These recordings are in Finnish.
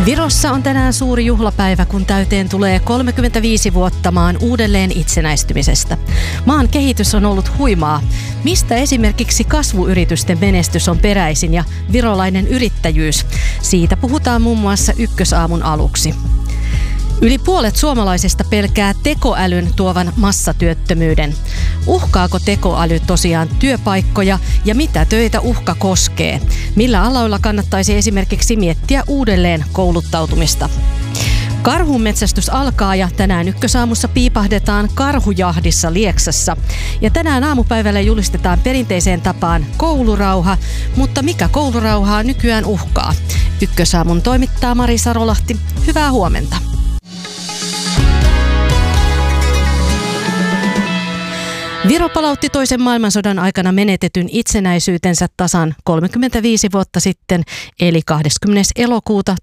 Virossa on tänään suuri juhlapäivä, kun täyteen tulee 35 vuotta maan uudelleen itsenäistymisestä. Maan kehitys on ollut huimaa. Mistä esimerkiksi kasvuyritysten menestys on peräisin ja virolainen yrittäjyys? Siitä puhutaan muun muassa Ykkösaamun aluksi. Yli puolet suomalaisista pelkää tekoälyn tuovan massatyöttömyyden. Uhkaako tekoäly tosiaan työpaikkoja ja mitä töitä uhka koskee? Millä aloilla kannattaisi esimerkiksi miettiä uudelleen kouluttautumista? Karhunmetsästys alkaa ja tänään Ykkösaamussa piipahdetaan karhujahdissa Lieksassa. Ja tänään aamupäivällä julistetaan perinteiseen tapaan koulurauha, mutta mikä koulurauhaa nykyään uhkaa? Ykkösaamun toimittaa Mari Sarolahti. Hyvää huomenta. Viro palautti toisen maailmansodan aikana menetetyn itsenäisyytensä tasan 35 vuotta sitten, eli 20. elokuuta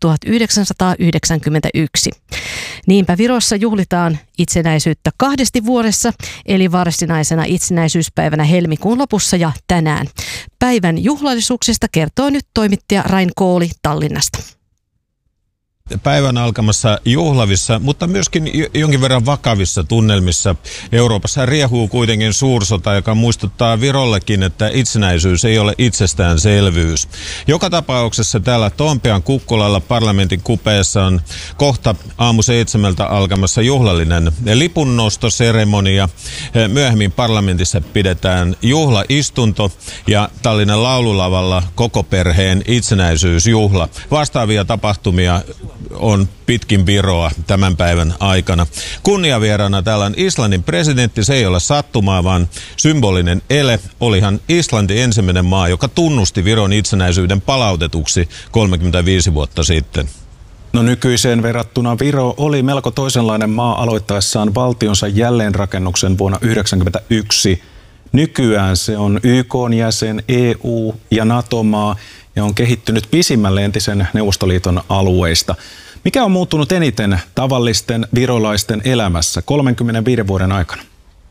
1991. Niinpä Virossa juhlitaan itsenäisyyttä 2 vuodessa, eli varsinaisena itsenäisyyspäivänä helmikuun lopussa ja tänään. Päivän juhlallisuuksista kertoo nyt toimittaja Rain Kooli Tallinnasta. Päivän alkamassa juhlavissa, mutta myöskin jonkin verran vakavissa tunnelmissa Euroopassa riehuu kuitenkin suursota, joka muistuttaa Virollekin, että itsenäisyys ei ole itsestäänselvyys. Joka tapauksessa täällä Toompean kukkulalla parlamentin kupeessa on kohta aamu 7 alkamassa juhlallinen lipunnostoseremonia. Myöhemmin parlamentissa pidetään juhlaistunto ja Tallinnan laululavalla koko perheen itsenäisyysjuhla. Vastaavia tapahtumia on pitkin Viroa tämän päivän aikana. Kunniavieraana täällä on Islannin presidentti. Se ei ole sattumaa, vaan symbolinen ele. Olihan Islanti ensimmäinen maa, joka tunnusti Viron itsenäisyyden palautetuksi 35 vuotta sitten. No nykyiseen verrattuna Viro oli melko toisenlainen maa aloittaessaan valtionsa jälleenrakennuksen vuonna 1991. Nykyään se on YK:n jäsen, EU- ja NATO-maa ja on kehittynyt pisimmälle entisen Neuvostoliiton alueista. Mikä on muuttunut eniten tavallisten virolaisten elämässä 35 vuoden aikana?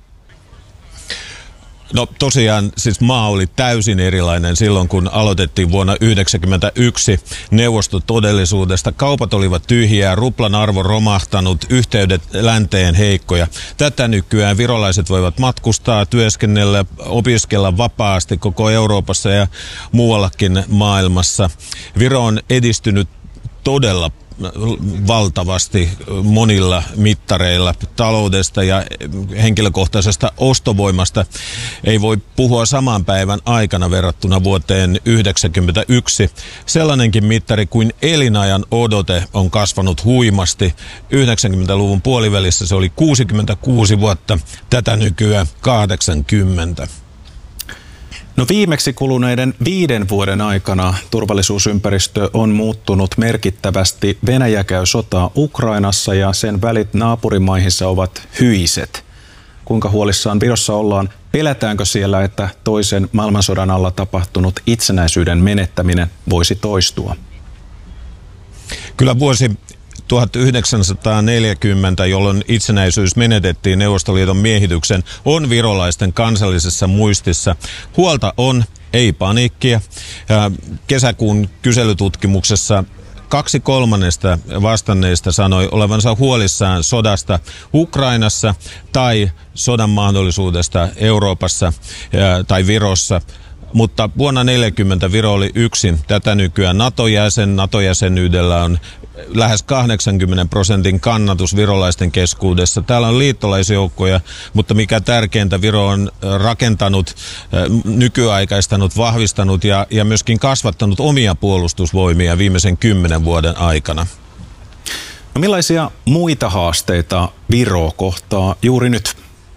No tosiaan siis maa oli täysin erilainen silloin, kun aloitettiin vuonna 1991 neuvostotodellisuudesta. Kaupat olivat tyhjiä, ruplan arvo romahtanut, yhteydet länteen heikkoja. Tätä nykyään virolaiset voivat matkustaa, työskennellä, opiskella vapaasti koko Euroopassa ja muuallakin maailmassa. Viro on edistynyt todella valtavasti monilla mittareilla taloudesta ja henkilökohtaisesta ostovoimasta. Ei voi puhua saman päivän aikana verrattuna vuoteen 1991. Sellainenkin mittari kuin elinajan odote on kasvanut huimasti. 90-luvun puolivälissä se oli 66 vuotta, tätä nykyään 80. No viimeksi kuluneiden 5 vuoden aikana turvallisuusympäristö on muuttunut merkittävästi. Venäjä käy sotaa Ukrainassa ja sen välit naapurimaihinsa ovat hyiset. Kuinka huolissaan Virossa ollaan? Pelätäänkö siellä, että toisen maailmansodan alla tapahtunut itsenäisyyden menettäminen voisi toistua? Kyllä vuosi 1940, jolloin itsenäisyys menetettiin Neuvostoliiton miehityksen, on virolaisten kansallisessa muistissa. Huolta on, ei paniikkia. Kesäkuun kyselytutkimuksessa 2/3 vastanneista sanoi olevansa huolissaan sodasta Ukrainassa tai sodan mahdollisuudesta Euroopassa tai Virossa. Mutta vuonna 1940 Viro oli yksin. Tätä nykyään NATO-jäsen. NATO-jäsenyydellä on lähes 80% kannatus virolaisten keskuudessa. Täällä on liittolaisjoukkoja, mutta mikä tärkeintä, Viro on rakentanut, nykyaikaistanut, vahvistanut ja myöskin kasvattanut omia puolustusvoimia viimeisen 10 vuoden aikana. No millaisia muita haasteita Viro kohtaa juuri nyt?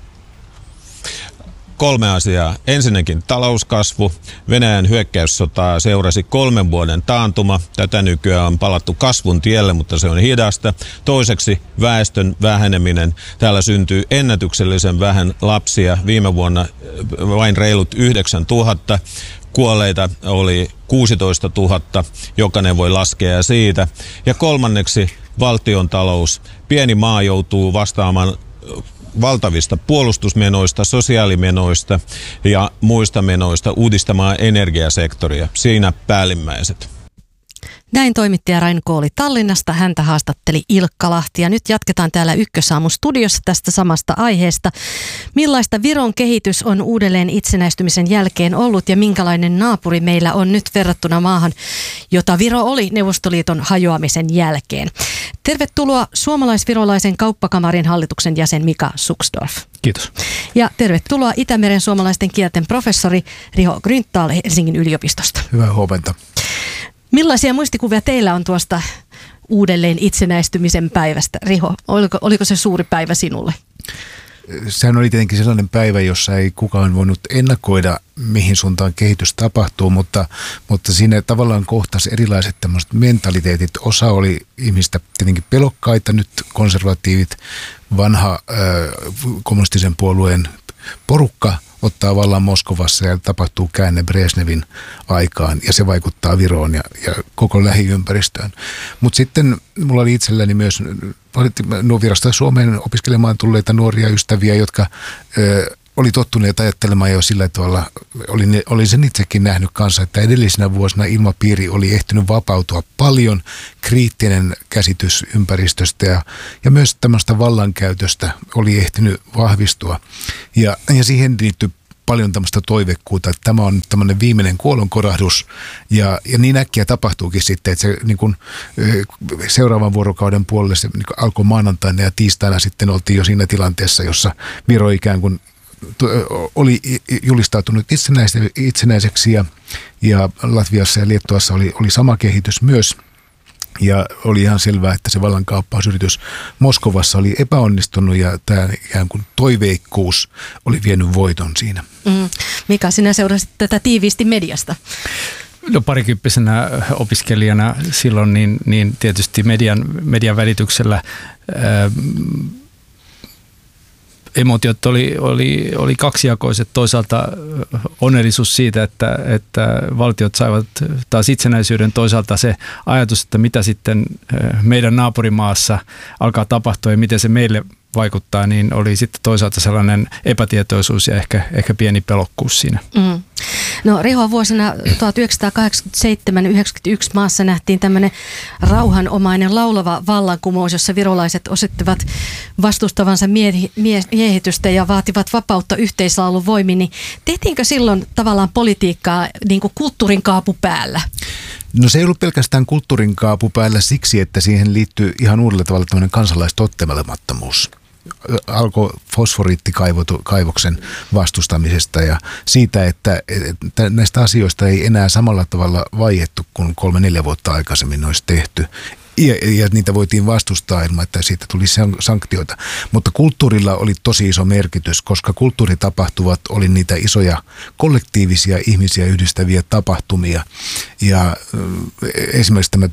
3 asiaa. Ensinnäkin talouskasvu. Venäjän hyökkäyssotaa seurasi 3 vuoden taantuma. Tätä nykyään on palattu kasvun tielle, mutta se on hidasta. Toiseksi väestön väheneminen. Täällä syntyy ennätyksellisen vähän lapsia. Viime vuonna vain reilut 9 000. Kuolleita oli 16 000. Jokainen voi laskea siitä. Ja kolmanneksi valtiontalous. Pieni maa joutuu vastaamaan valtavista puolustusmenoista, sosiaalimenoista ja muista menoista uudistamaan energiasektoria. Siinä päällimmäiset. Näin toimittaja Rain Kooli Tallinnasta. Häntä haastatteli Ilkka Lahti. Ja nyt jatketaan täällä Ykkösaamun studiossa tästä samasta aiheesta. Millaista Viron kehitys on uudelleen itsenäistymisen jälkeen ollut ja minkälainen naapuri meillä on nyt verrattuna maahan, jota Viro oli Neuvostoliiton hajoamisen jälkeen? Tervetuloa suomalais-virolaisen kauppakamarin hallituksen jäsen Mika Suksdorf. Kiitos. Ja tervetuloa Itämeren suomalaisten kielten professori Riho Grünthal Helsingin yliopistosta. Hyvää huomenta. Millaisia muistikuvia teillä on tuosta uudelleen itsenäistymisen päivästä? Riho, oliko se suuri päivä sinulle? Sehän oli tietenkin sellainen päivä, jossa ei kukaan voinut ennakoida, mihin suuntaan kehitys tapahtuu, mutta siinä tavallaan kohtasi erilaiset tämmöiset mentaliteetit. Osa oli ihmistä tietenkin pelokkaita, nyt konservatiivit, vanha kommunistisen puolueen porukka ottaa vallan Moskovassa ja tapahtuu käänne Brezhnevin aikaan ja se vaikuttaa Viroon ja koko lähiympäristöön. Mutta sitten mulla oli itselläni myös Virosta Suomeen opiskelemaan tulleita nuoria ystäviä, jotka oli tottuneet ajattelemaan jo sillä tavalla, olin sen itsekin nähnyt kanssa, että edellisinä vuosina ilmapiiri oli ehtinyt vapautua paljon, kriittinen käsitys ympäristöstä ja myös tämmöistä vallankäytöstä oli ehtinyt vahvistua. Ja siihen liittyy paljon tämmöistä toivekkuutta, että tämä on tämmöinen viimeinen kuolonkorahdus ja niin äkkiä tapahtuukin sitten, että se niin kuin seuraavan vuorokauden puolelle se niin kuin alkoi maanantaina ja tiistaina sitten oltiin jo siinä tilanteessa, jossa Viro ikään kuin oli julistautunut itsenäiseksi ja Latviassa ja Liettuassa oli sama kehitys myös. Ja oli ihan selvää, että se vallankaappausyritys Moskovassa oli epäonnistunut ja tämä ikään kuin toiveikkuus oli vienyt voiton siinä. Mika, sinä seurasit tätä tiiviisti mediasta. No parikymppisenä opiskelijana silloin niin tietysti median välityksellä emotiot oli kaksijakoiset. Toisaalta onnellisuus siitä, että valtiot saivat taas itsenäisyyden. Toisaalta se ajatus, että mitä sitten meidän naapurimaassa alkaa tapahtua ja miten se meille vaikuttaa, niin oli sitten toisaalta sellainen epätietoisuus ja ehkä pieni pelokkuus siinä. No Riho, vuosina 1987-1991 maassa nähtiin tämmöinen rauhanomainen laulava vallankumous, jossa virolaiset osoittivat vastustavansa miehitystä ja vaativat vapautta yhteislaulun voimin. Niin tehtiinkö silloin tavallaan politiikkaa niin kuin kulttuurin kaapu päällä? No se ei ollut pelkästään kulttuurin kaapu päällä siksi, että siihen liittyy ihan uudella tavalla tämmöinen kansalaistottelemattomuus. Alkoi fosforiittikaivoksen vastustamisesta ja siitä, että näistä asioista ei enää samalla tavalla vaiettu kuin 3-4 vuotta aikaisemmin olisi tehty. Ja niitä voitiin vastustaa ilman, että siitä tuli sanktioita. Mutta kulttuurilla oli tosi iso merkitys, koska kulttuuritapahtuvat oli niitä isoja kollektiivisia ihmisiä yhdistäviä tapahtumia. Ja esimerkiksi tämä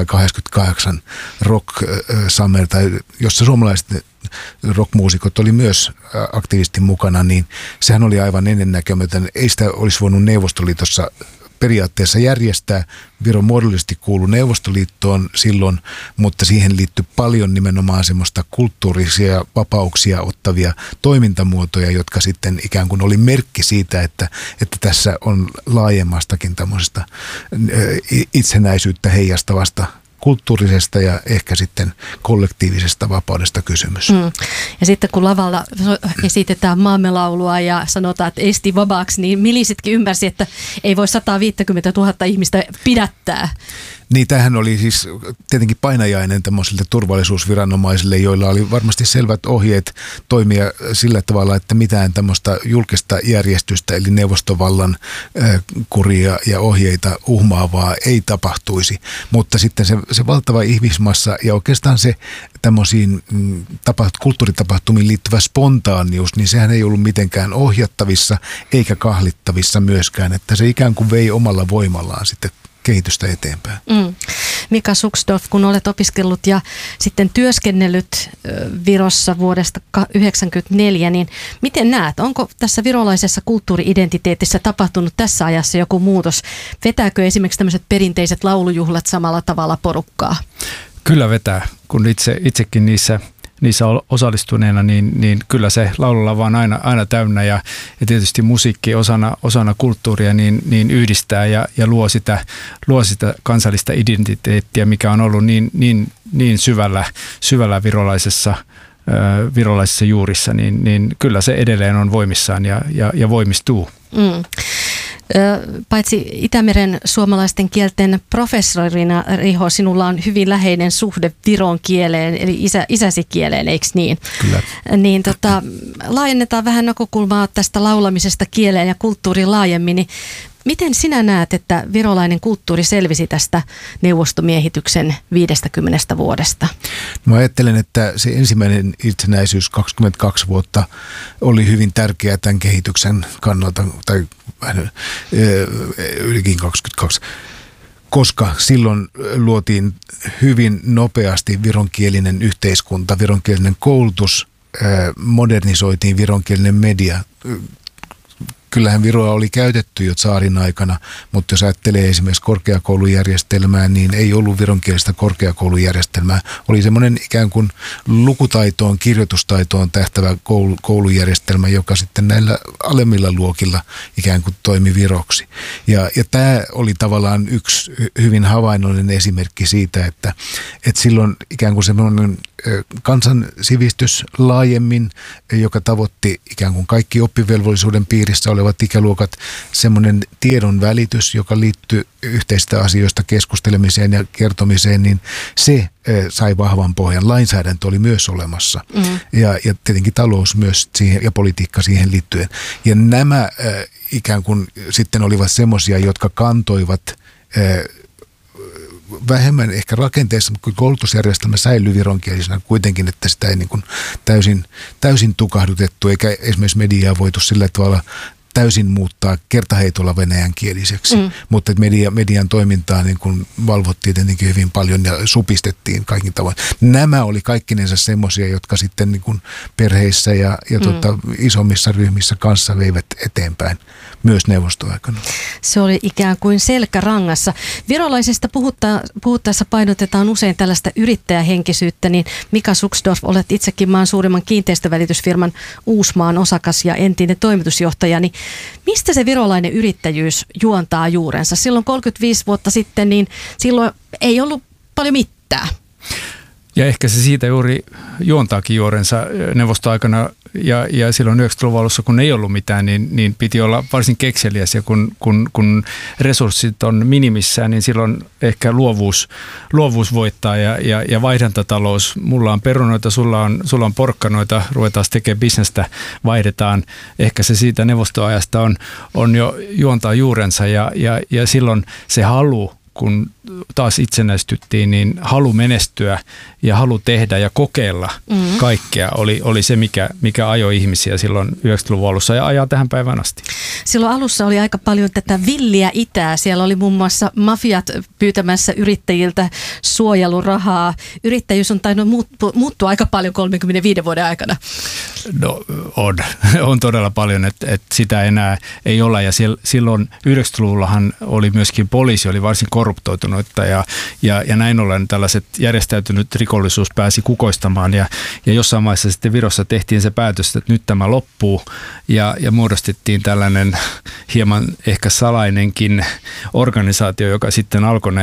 1988 Rock Summer, jossa suomalaiset rockmuusikot oli myös aktiivisesti mukana, niin sehän oli aivan ennennäkemätön. Ei sitä olisi voinut Neuvostoliitossa periaatteessa järjestää. Viro muodollisesti kuului Neuvostoliittoon silloin, mutta siihen liittyi paljon nimenomaan semmoista kulttuurisia vapauksia ottavia toimintamuotoja, jotka sitten ikään kuin oli merkki siitä, että tässä on laajemmastakin tämmöisestä itsenäisyyttä heijastavasta kulttuurisesta ja ehkä sitten kollektiivisesta vapaudesta kysymys. Ja sitten kun lavalla esitetään maamelaulua ja sanotaan, että esti vabaaksi, niin milisitkin ymmärsi, että ei voi 150 000 ihmistä pidättää. Niin, tämähän oli siis tietenkin painajainen tämmöisille turvallisuusviranomaisille, joilla oli varmasti selvät ohjeet toimia sillä tavalla, että mitään tämmöistä julkista järjestystä, eli neuvostovallan kuria ja ohjeita uhmaavaa ei tapahtuisi. Mutta sitten se valtava ihmismassa ja oikeastaan se tämmöisiin kulttuuritapahtumiin liittyvä spontaanius, niin sehän ei ollut mitenkään ohjattavissa eikä kahlittavissa myöskään, että se ikään kuin vei omalla voimallaan sitten kehitystä eteenpäin. Mika Suksdorf, kun olet opiskellut ja sitten työskennellyt Virossa vuodesta 1994, niin miten näet, onko tässä virolaisessa kulttuuri-identiteetissä tapahtunut tässä ajassa joku muutos? Vetääkö esimerkiksi tämmöiset perinteiset laulujuhlat samalla tavalla porukkaa? Kyllä vetää, kun itsekin niissä osallistuneena, niin kyllä se laululava on aina täynnä ja tietysti musiikki osana kulttuuria niin yhdistää ja luo sitä kansallista identiteettiä, mikä on ollut niin syvällä virolaisissa juurissa, niin kyllä se edelleen on voimissaan ja voimistuu. Paitsi Itämeren suomalaisten kielten professorina, Riho, sinulla on hyvin läheinen suhde viron kieleen, eli isäsi kieleen, eikö niin? Kyllä. Niin laajennetaan vähän näkökulmaa tästä laulamisesta kieleen ja kulttuuriin laajemmin, niin miten sinä näet, että virolainen kulttuuri selvisi tästä neuvostomiehityksen 50 vuodesta? Mä ajattelen, että se ensimmäinen itsenäisyys 22 vuotta oli hyvin tärkeä tämän kehityksen kannalta, tai ylikin 22, koska silloin luotiin hyvin nopeasti vironkielinen yhteiskunta, vironkielinen koulutus, modernisoitiin vironkielinen media. Kyllähän viroa oli käytetty jo tsaarin aikana, mutta jos ajattelee esimerkiksi korkeakoulujärjestelmää, niin ei ollut vironkielistä korkeakoulujärjestelmää. Oli semmoinen ikään kuin lukutaitoon, kirjoitustaitoon tähtävä koulujärjestelmä, joka sitten näillä alemmilla luokilla ikään kuin toimi viroksi. Ja tämä oli tavallaan yksi hyvin havainnollinen esimerkki siitä, että silloin ikään kuin semmoinen kansansivistys laajemmin, joka tavoitti ikään kuin kaikki oppivelvollisuuden piirissä olevat ikäluokat, semmoinen tiedon välitys, joka liittyy yhteisistä asioista keskustelemiseen ja kertomiseen, niin se sai vahvan pohjan. Lainsäädäntö oli myös olemassa ja tietenkin talous myös siihen, ja politiikka siihen liittyen. Ja nämä ikään kuin sitten olivat semmoisia, jotka kantoivat vähemmän ehkä rakenteessa, mutta koulutusjärjestelmä säilyi vironkielisenä kuitenkin, että sitä ei niin kuin täysin tukahdutettu, eikä esimerkiksi mediaa voitu sillä tavalla täysin muuttaa kertaheitolla venäjänkieliseksi, mutta median toimintaa niin kuin valvottiin tietenkin hyvin paljon ja supistettiin kaikin tavoin. Nämä oli kaikkinensa semmoisia, jotka sitten niin kuin perheissä ja isommissa ryhmissä kanssa veivät eteenpäin myös neuvostoaikana. Se oli ikään kuin selkärangassa. Virolaisesta puhuttaessa painotetaan usein tällaista yrittäjähenkisyyttä, niin Mika Suksdorf, olet itsekin maan suurimman kiinteistövälitysfirman Uusmaan osakas ja entinen toimitusjohtaja, niin mistä se virolainen yrittäjyys juontaa juurensa? Silloin 35 vuotta sitten, niin silloin ei ollut paljon mitään. Ja ehkä se siitä juuri juontaakin juurensa neuvostoaikana ja silloin 90-luvun alussa, kun ei ollut mitään, niin piti olla varsin kekseliäs ja kun resurssit on minimissään, niin silloin ehkä luovuus voittaa ja vaihdantatalous. Mulla on perunoita, sulla on porkkanoita, ruvetaan tekemään bisnestä, vaihdetaan. Ehkä se siitä neuvostoajasta on jo juontaa juurensa ja silloin se halu, kun taas itsenäistyttiin, niin halu menestyä ja halu tehdä ja kokeilla kaikkea oli se, mikä ajoi ihmisiä silloin 90-luvun alussa ja ajaa tähän päivään asti. Silloin alussa oli aika paljon tätä villiä itää. Siellä oli muun muassa mafiat pyytämässä yrittäjiltä suojelurahaa. Yrittäjyys on tainnut muuttua aika paljon 35 vuoden aikana. No on todella paljon, että sitä enää ei ole. Ja silloin 90-luvullahan oli myöskin poliisi, oli varsin korruptoitunutta ja näin ollen tällaiset järjestäytynyt rikollisuus pääsi kukoistamaan ja jossain vaiheessa sitten Virossa tehtiin se päätös, että nyt tämä loppuu ja muodostettiin tällainen hieman ehkä salainenkin organisaatio, joka sitten alkoi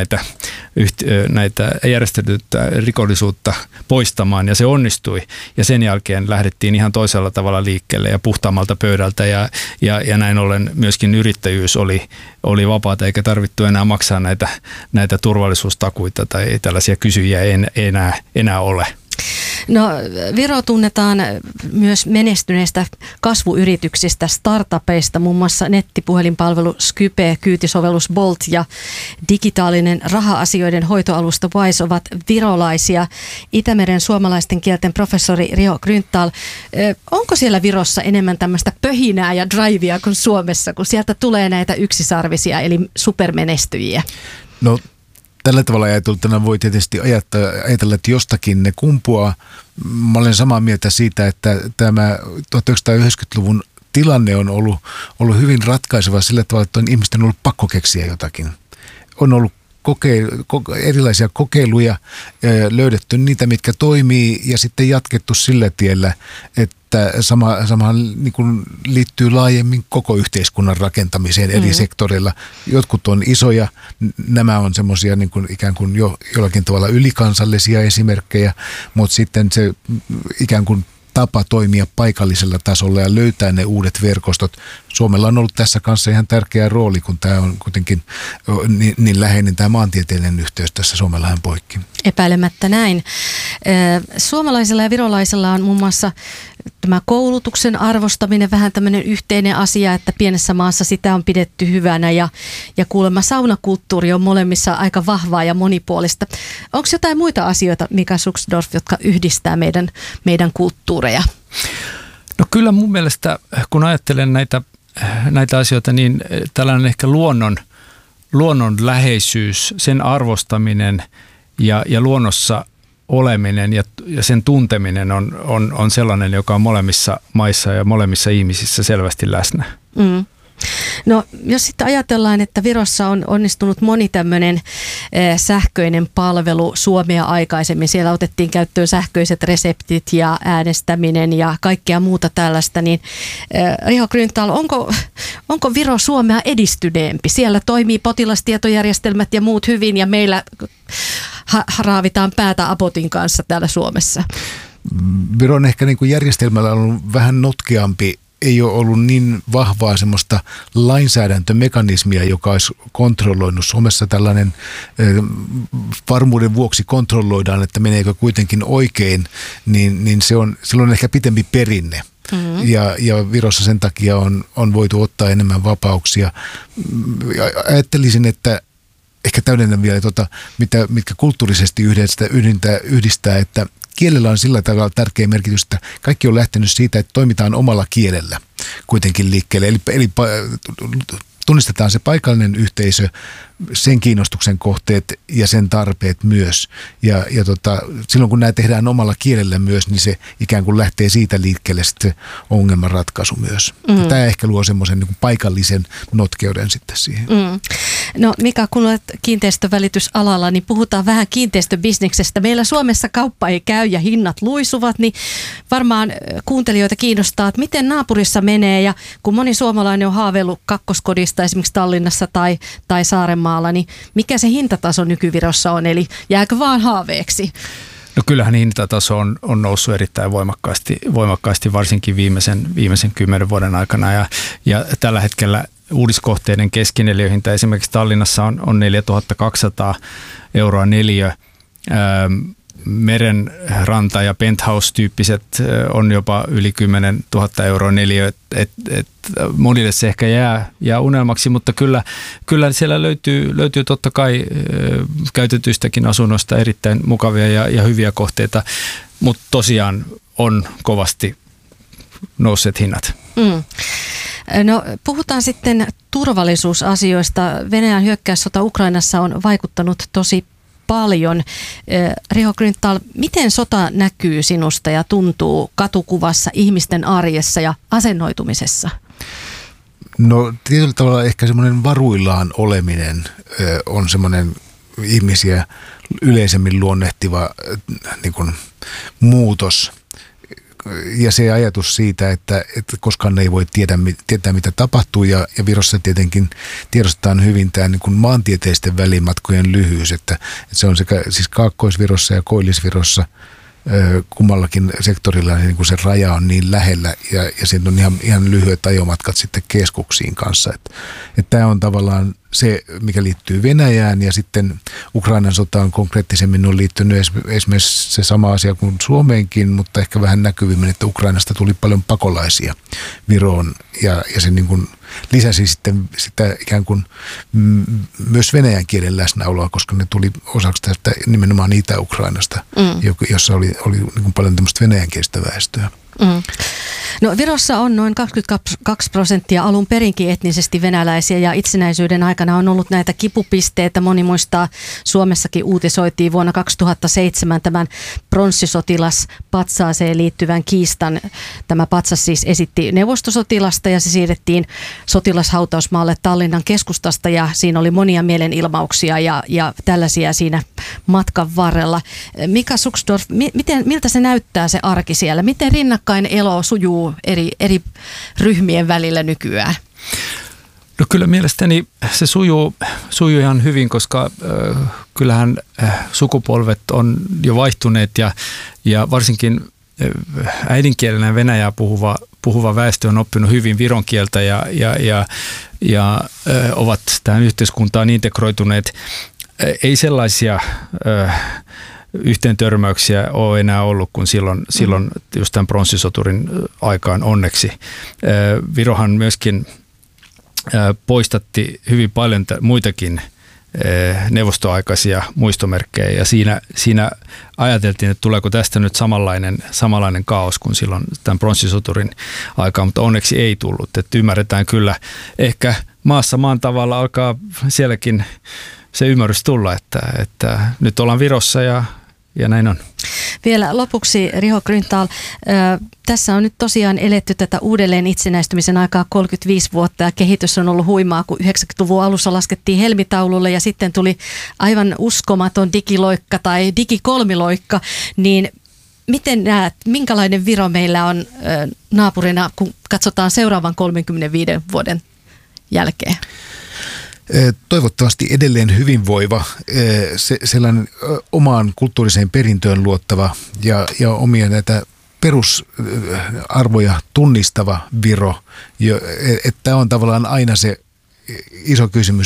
näitä järjestäytynyttä rikollisuutta poistamaan ja se onnistui ja sen jälkeen lähdettiin ihan toisella tavalla liikkeelle ja puhtaammalta pöydältä ja näin ollen myöskin yrittäjyys oli vapaata eikä tarvittu enää maksaa näitä turvallisuustakuita tai tällaisia kysyjiä ei enää ole. No, Viro tunnetaan myös menestyneistä kasvuyrityksistä, startupeista, muun muassa nettipuhelinpalvelu Skype, kyytisovellus Bolt ja digitaalinen raha-asioiden hoitoalusta Wise ovat virolaisia. Itämeren suomalaisten kielten professori Riho Grünthal, onko siellä Virossa enemmän tämmöistä pöhinää ja drivea kuin Suomessa, kun sieltä tulee näitä yksisarvisia eli supermenestyjiä? No, tällä tavalla ajateltuna voi tietysti ajatella, että jostakin ne kumpuaa. Mä olen samaa mieltä siitä, että tämä 1990-luvun tilanne on ollut hyvin ratkaiseva sillä tavalla, että ihmisten on ollut pakko keksiä jotakin. On ollut erilaisia kokeiluja, löydetty niitä, mitkä toimii ja sitten jatkettu sillä tiellä, että samahan niin kuin liittyy laajemmin koko yhteiskunnan rakentamiseen eri sektoreilla. Jotkut on isoja, nämä on semmoisia niin kuin ikään kuin jollakin tavalla ylikansallisia esimerkkejä, mutta sitten se ikään kuin tapa toimia paikallisella tasolla ja löytää ne uudet verkostot. Suomella on ollut tässä kanssa ihan tärkeä rooli, kun tämä on kuitenkin niin läheinen tämä maantieteellinen yhteys tässä Suomenlahden poikki. Epäilemättä näin. Suomalaisilla ja virolaisilla on muun muassa tämä koulutuksen arvostaminen vähän tämmöinen yhteinen asia, että pienessä maassa sitä on pidetty hyvänä ja kuulemma saunakulttuuri on molemmissa aika vahvaa ja monipuolista. Onko jotain muita asioita, Mika Suksdorf, jotka yhdistää meidän kulttuureja? No kyllä mun mielestä, kun ajattelen näitä asioita, niin tällainen ehkä luonnon läheisyys, sen arvostaminen ja luonnossa oleminen ja sen tunteminen on sellainen, joka on molemmissa maissa ja molemmissa ihmisissä selvästi läsnä. Mm. No jos sitten ajatellaan, että Virossa on onnistunut moni tämmöinen sähköinen palvelu Suomea aikaisemmin. Siellä otettiin käyttöön sähköiset reseptit ja äänestäminen ja kaikkea muuta tällaista. Niin Riho Grünthal, onko Viro Suomea edistyneempi? Siellä toimii potilastietojärjestelmät ja muut hyvin ja meillä raavitaan päätä Apotin kanssa täällä Suomessa. Viron ehkä niin kuin järjestelmällä on ollut vähän notkeampi. Ei ole ollut niin vahvaa semmoista lainsäädäntömekanismia, joka olisi kontrolloinut. Suomessa tällainen varmuuden vuoksi kontrolloidaan, että meneekö kuitenkin oikein, niin silloin on ehkä pitempi perinne. Mm-hmm. Ja Virossa sen takia on voitu ottaa enemmän vapauksia. Ajattelisin, että ehkä täydennän vielä mitkä kulttuurisesti yhdistää, että kielellä on sillä tavalla tärkeä merkitys, että kaikki on lähtenyt siitä, että toimitaan omalla kielellä kuitenkin liikkeelle. Eli tunnistetaan se paikallinen yhteisö, sen kiinnostuksen kohteet ja sen tarpeet myös. Ja silloin kun nämä tehdään omalla kielellä myös, niin se ikään kuin lähtee siitä liikkeelle sitten se ongelmanratkaisu myös. Mm. Tämä ehkä luo semmoisen niin kuin paikallisen notkeuden sitten siihen. Mm. No Mika, kun olet kiinteistövälitysalalla, niin puhutaan vähän kiinteistöbisneksestä. Meillä Suomessa kauppa ei käy ja hinnat luisuvat, niin varmaan kuuntelijoita kiinnostaa, että miten naapurissa menee. Ja kun moni suomalainen on haaveillut kakkoskodista esimerkiksi Tallinnassa tai Saarenmaalla, niin mikä se hintataso nykyvirossa on? Eli jääkö vaan haaveeksi? No kyllähän hintataso on noussut erittäin voimakkaasti varsinkin viimeisen 10 vuoden aikana ja tällä hetkellä uudiskohteiden keskineliöhinta esimerkiksi Tallinnassa on 4200 € neliö. Merenranta- ja penthouse-tyyppiset on jopa yli 10 000 € neliö. Monille se ehkä jää unelmaksi, mutta kyllä siellä löytyy totta kai käytetyistäkin asunnoista erittäin mukavia ja hyviä kohteita, mutta tosiaan on kovasti nousseet hinnat. Mm. No puhutaan sitten turvallisuusasioista. Venäjän hyökkäyssota Ukrainassa on vaikuttanut tosi paljon. Riho Grünthal, miten sota näkyy sinusta ja tuntuu katukuvassa, ihmisten arjessa ja asennoitumisessa? No tietyllä tavalla ehkä semmoinen varuillaan oleminen on semmoinen ihmisiä yleisemmin luonnehtiva niin kuin muutos. Ja se ajatus siitä, että koskaan ei voi tietää mitä tapahtuu ja Virossa tietenkin tiedostetaan hyvin tämä niin kuin maantieteisten välimatkojen lyhyys, että se on sekä siis Kaakkois-Virossa ja Koillis-Virossa kummallakin sektorilla niin kuin se raja on niin lähellä ja siitä on ihan lyhyet ajomatkat sitten keskuksiin kanssa. Että tämä on tavallaan se, mikä liittyy Venäjään ja sitten Ukrainan sotaan konkreettisemmin on liittynyt esimerkiksi se sama asia kuin Suomeenkin, mutta ehkä vähän näkyvimmin, että Ukrainasta tuli paljon pakolaisia Viroon ja se niin kuin lisäsi sitten sitä ikään kuin myös venäjän kielen läsnäoloa, koska ne tuli osaksi tästä nimenomaan Itä-Ukrainasta, jossa oli niin kuin paljon tämmöistä venäjänkielistä väestöä. No Virossa on noin 22% alun perinkin etnisesti venäläisiä ja itsenäisyyden aikana on ollut näitä kipupisteitä. Moni muistaa, Suomessakin uutisoitiin vuonna 2007 tämän pronssisotilaspatsaaseen liittyvän kiistan. Tämä patsas siis esitti neuvostosotilasta ja se siirrettiin sotilashautausmaalle Tallinnan keskustasta ja siinä oli monia mielenilmauksia ja tällaisia siinä matkan varrella. Mika Suksdorf, miltä se näyttää se arki siellä? Miten rinnakkain elo sujuu eri ryhmien välillä nykyään? No kyllä mielestäni se sujuu ihan hyvin, koska kyllähän sukupolvet on jo vaihtuneet ja varsinkin äidinkielenä venäjää puhuva väestö on oppinut hyvin viron kieltä ja ovat tähän yhteiskuntaan integroituneet. Ei sellaisia yhteentörmäyksiä ole enää ollut kuin silloin just tämän pronssisoturin aikaan onneksi. Virohan myöskin poistatti hyvin paljon muitakin neuvostoaikaisia muistomerkkejä ja siinä ajateltiin, että tuleeko tästä nyt samanlainen kaos kuin silloin tämän pronssisoturin aikaan, mutta onneksi ei tullut. Että ymmärretään kyllä, ehkä maan tavalla alkaa sielläkin se ymmärrys tulla, että nyt ollaan Virossa ja näin on. Vielä lopuksi Riho Grünthal, tässä on nyt tosiaan eletty tätä uudelleen itsenäistymisen aikaa 35 vuotta ja kehitys on ollut huimaa, kun 90-luvun alussa laskettiin helmitaululle ja sitten tuli aivan uskomaton digiloikka tai digikolmiloikka, niin miten näet, minkälainen Viro meillä on naapurina, kun katsotaan seuraavan 35 vuoden jälkeen? Toivottavasti edelleen hyvinvoiva, sellainen omaan kulttuuriseen perintöön luottava ja omia näitä perusarvoja tunnistava Viro. Että on tavallaan aina se iso kysymys,